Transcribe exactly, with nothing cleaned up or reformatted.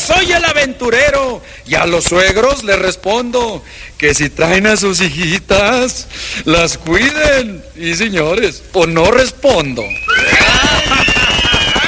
soy el aventurero y a los suegros les respondo que si traen a sus hijitas, las cuiden. Y señores, o no respondo.